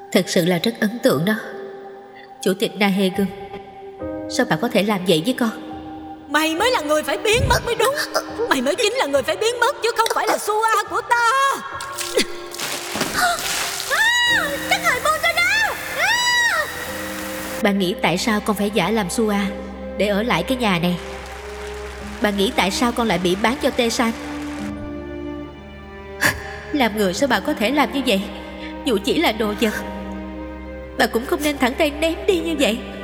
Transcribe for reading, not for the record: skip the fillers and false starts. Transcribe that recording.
Thật sự là rất ấn tượng đó. Chủ tịch Nahegum, sao bà có thể làm vậy với con? Mày mới là người phải biến mất mới đúng. Mày mới chính là người phải biến mất, chứ không phải là Sua của ta. Các người buông tôi ra. Bà nghĩ tại sao con phải giả làm Sua để ở lại cái nhà này? Bà nghĩ tại sao con lại bị bán cho Tê-san? Làm người sao bà có thể làm như vậy? Dù chỉ là đồ vật, bà cũng không nên thẳng tay ném đi như vậy.